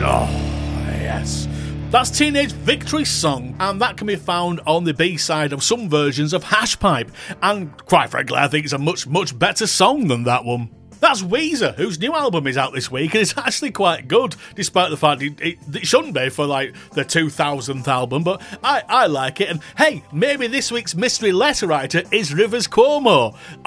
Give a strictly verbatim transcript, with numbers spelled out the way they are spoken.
Oh, yes. That's Teenage Victory Song, and that can be found on the B-side of some versions of Hashpipe. And quite frankly, I think it's a much, much better song than that one. That's Weezer, whose new album is out this week, and it's actually quite good, despite the fact it, it, it shouldn't be for, like, the two thousandth album, but I, I like it. And, hey, maybe this week's mystery letter writer is Rivers Cuomo.